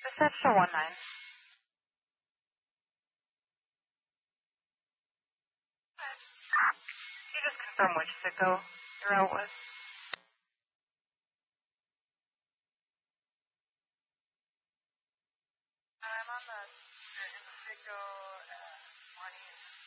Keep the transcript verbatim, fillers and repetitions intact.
That's the one nine. You just confirm which Sicko you're out with. I'm on the, in the Sicko, uh, twenty.